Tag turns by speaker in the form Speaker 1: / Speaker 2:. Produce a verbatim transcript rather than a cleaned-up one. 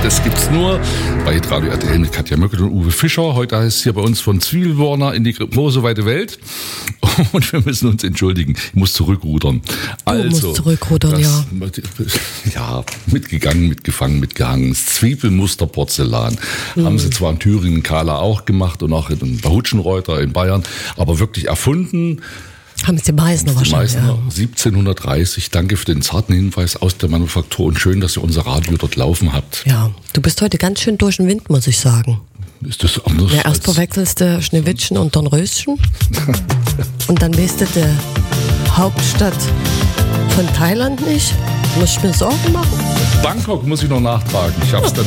Speaker 1: Das gibt's nur bei Radio R T L mit Katja Möckel und Uwe Fischer. Heute heißt es hier bei uns von Zwiebelwarner in die große weite Welt. Und wir müssen uns entschuldigen. Ich muss zurückrudern. Also,
Speaker 2: du musst zurückrudern,
Speaker 1: das,
Speaker 2: ja.
Speaker 1: Ja, mitgegangen, mitgefangen, mitgehangen. Das Zwiebelmuster-Porzellan. Mhm. Haben sie zwar in Thüringen, Kahla auch gemacht und auch in Hutschenreuter in Bayern, aber wirklich erfunden
Speaker 2: haben es die Meißner wahrscheinlich.
Speaker 1: Meißner,
Speaker 2: ja.
Speaker 1: siebzehnhundertdreißig. Danke für den zarten Hinweis aus der Manufaktur und schön, dass ihr unser Radio dort laufen habt.
Speaker 2: Ja, du bist heute ganz schön durch den Wind, muss ich sagen.
Speaker 1: Ist das anders?
Speaker 2: Ja, erst verwechselst du Schneewittchen und Dornröschen und dann weißt du die Hauptstadt von Thailand nicht. Muss ich mir Sorgen machen?
Speaker 1: Bangkok muss ich noch nachtragen. Ich hab's dann